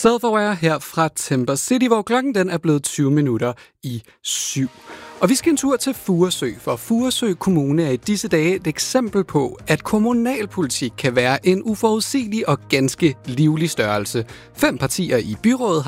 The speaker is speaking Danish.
Self-Aware her fra Timber City, hvor klokken den er blevet 20 minutter i 7. Og vi skal en tur til Furesø, for Furesø Kommune er i disse dage et eksempel på, at kommunalpolitik kan være en uforudsigelig og ganske livlig størrelse. 5 partier i byrådet